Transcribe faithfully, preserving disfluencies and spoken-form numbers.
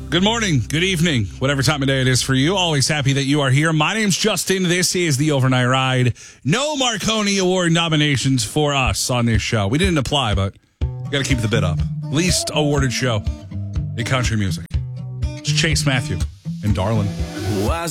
Good morning, good evening, whatever time of day it is for you. Always happy that you are here. My name's Justin. This is the Overnight Ride. No Marconi Award nominations for us on this show. We didn't apply, but we got to keep the bid up. Least awarded show in country music. It's Chase Matthew and Darlin'.